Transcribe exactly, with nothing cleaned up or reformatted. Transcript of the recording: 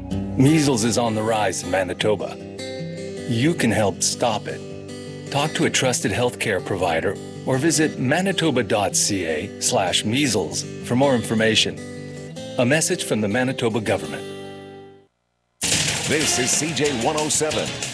Measles is on the rise in Manitoba. You can help stop it. Talk to a trusted healthcare provider or visit manitoba.ca slash measles for more information. A message from the Manitoba government. This is C J one oh seven,